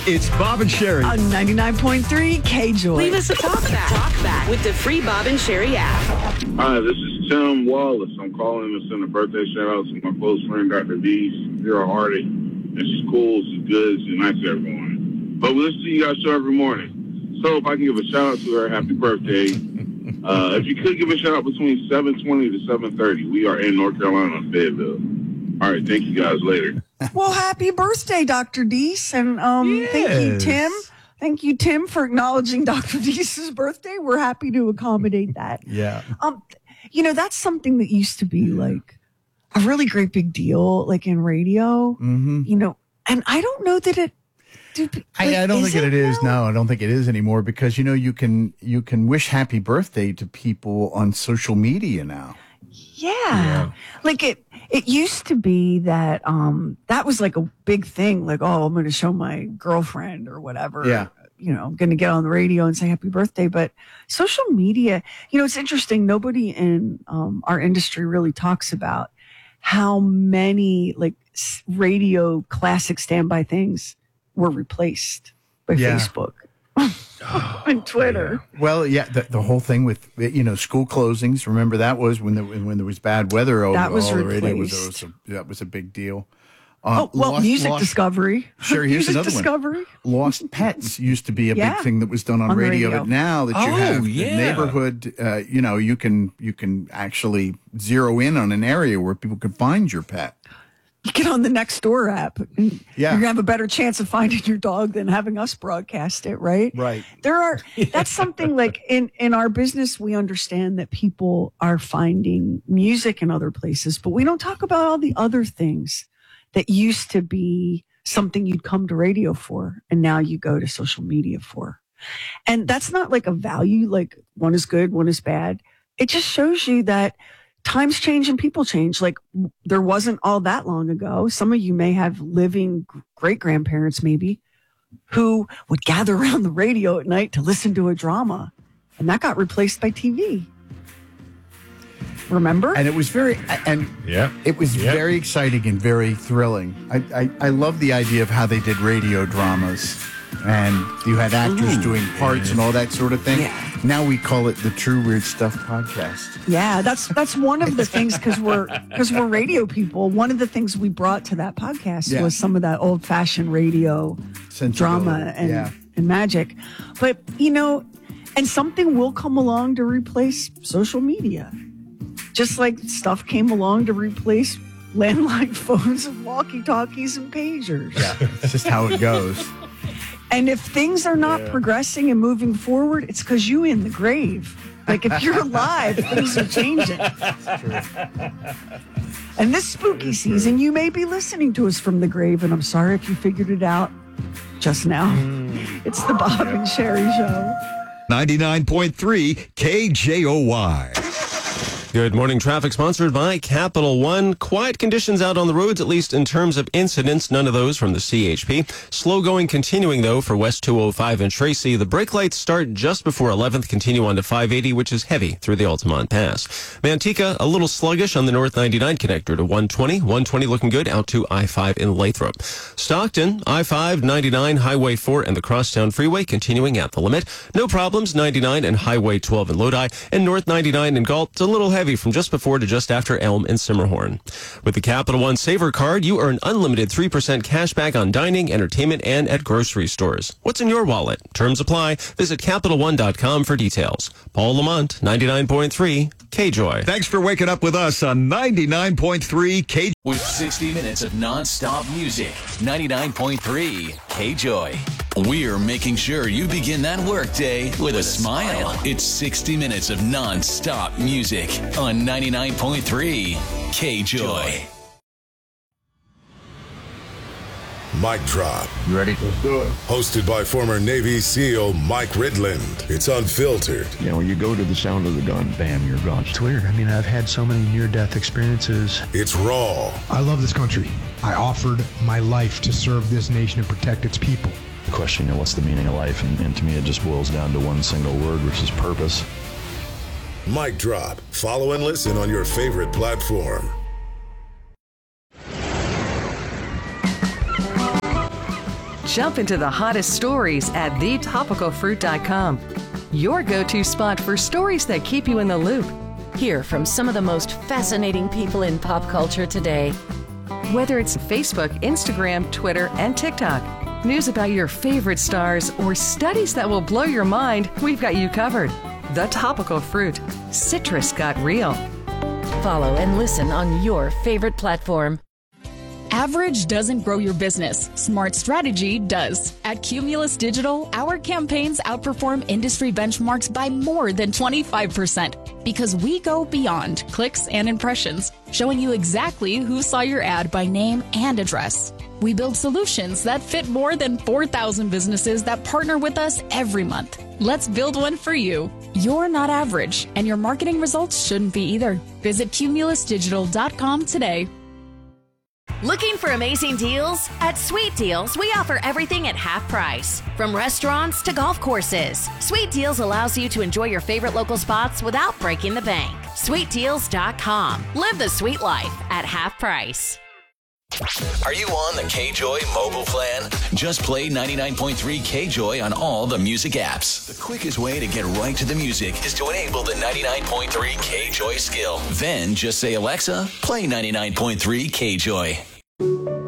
It's Bob and Sherry. On 99.3 K-Joy. Leave us a talk back with the free Bob and Sherry app. Hi, this is Tim Wallace. I'm calling to send a birthday shout out to my close friend, Dr. Deese. You're a hearty. And she's cool, she's good, she's nice to everyone. But we listen to you guys' show every morning. So if I can give a shout out to her, happy birthday. If you could give a shout out between 7:20 to 7:30, we are in North Carolina, Fayetteville. All right, thank you guys later. Well, happy birthday, Dr. Deese. And thank you, Tim. Thank you, Tim, for acknowledging Dr. Deese's birthday. We're happy to accommodate that. Yeah. That's something that used to be like a really great big deal, like in radio, and I don't know that it. I don't think it is. No, I don't think it is anymore because, you can wish happy birthday to people on social media now. Yeah. Like it used to be that that was like a big thing. Like, oh, I'm going to show my girlfriend or whatever. Yeah. I'm going to get on the radio and say happy birthday. But social media, it's interesting. Nobody in our industry really talks about how many like radio classic standby things were replaced by Facebook and Twitter. Yeah. Well, yeah, the whole thing with school closings. Remember that was when there was bad weather over that was all the replaced. radio. That was a big deal. Music discovery. Sure, here's music another discovery. one. Lost pets used to be a big thing that was done on radio. But now that you have the neighborhood, you can actually zero in on an area where people can find your pet. You get on the Nextdoor app. And Yeah. You're going to have a better chance of finding your dog than having us broadcast it, right? Right. That's something like in our business, we understand that people are finding music in other places, but we don't talk about all the other things that used to be something you'd come to radio for, and now you go to social media for. And that's not like a value, like one is good, one is bad. It just shows you that times change and people change. Like there wasn't all that long ago. Some of you may have living great grandparents maybe who would gather around the radio at night to listen to a drama, and that got replaced by TV. Remember? And it was very very exciting and very thrilling. I love the idea of how they did radio dramas. And you had actors doing parts and all that sort of thing. Yeah. Now we call it the True Weird Stuff podcast. Yeah, that's one of the things because we're radio people. One of the things we brought to that podcast was some of that old fashioned radio drama and magic. But and something will come along to replace social media, just like stuff came along to replace landline phones and walkie-talkies and pagers. Yeah, it's just how it goes. And if things are not progressing and moving forward, it's because you in the grave. Like if you're alive, things are changing. That's true. And this spooky season, you may be listening to us from the grave, and I'm sorry if you figured it out just now. It's the Bob and Sherry Show. 99.3 KJOY. Good morning. Traffic sponsored by Capital One. Quiet conditions out on the roads, at least in terms of incidents. None of those from the CHP. Slow going continuing, though, for West 205 and Tracy. The brake lights start just before 11th, continue on to 580, which is heavy through the Altamont Pass. Manteca, a little sluggish on the North 99 connector to 120. 120 looking good out to I-5 in Lathrop. Stockton, I-5, 99, Highway 4, and the Crosstown Freeway continuing at the limit. No problems, 99 and Highway 12 in Lodi. And North 99 in Galt, it's a little heavy from just before to just after Elm and Simmerhorn. With the Capital One Saver Card, you earn unlimited 3% cash back on dining, entertainment, and at grocery stores. What's in your wallet? Terms apply. Visit CapitalOne.com for details. Paul Lamont, 99.3 KJOY. Thanks for waking up with us on 99.3 KJOY. With 60 minutes of non-stop music, 99.3 KJOY. We're making sure you begin that workday with a smile. It's 60 minutes of non-stop music on 99.3 KJOY. Mic Drop. You ready? Let's do it. Hosted by former Navy SEAL Mike Ridland. It's unfiltered. When you go to the sound of the gun, bam, you're gone. It's weird. I've had so many near-death experiences. It's raw. I love this country. I offered my life to serve this nation and protect its people. The question, what's the meaning of life? And to me, it just boils down to one single word, which is purpose. Mic Drop. Follow and listen on your favorite platform. Jump into the hottest stories at thetopicalfruit.com. Your go-to spot for stories that keep you in the loop. Hear from some of the most fascinating people in pop culture today. Whether it's Facebook, Instagram, Twitter, and TikTok, news about your favorite stars, or studies that will blow your mind, we've got you covered. The Topical Fruit. Citrus got real. Follow and listen on your favorite platform. Average doesn't grow your business. Smart strategy does. At Cumulus Digital, our campaigns outperform industry benchmarks by more than 25% because we go beyond clicks and impressions, showing you exactly who saw your ad by name and address. We build solutions that fit more than 4,000 businesses that partner with us every month. Let's build one for you. You're not average, and your marketing results shouldn't be either. Visit cumulusdigital.com today. Looking for amazing deals? At Sweet Deals, we offer everything at half price. From restaurants to golf courses, Sweet Deals allows you to enjoy your favorite local spots without breaking the bank. SweetDeals.com. Live the sweet life at half price. Are you on the KJoy mobile plan? Just play 99.3 KJoy on all the music apps. The quickest way to get right to the music is to enable the 99.3 KJoy skill. Then just say, Alexa, play 99.3 KJoy.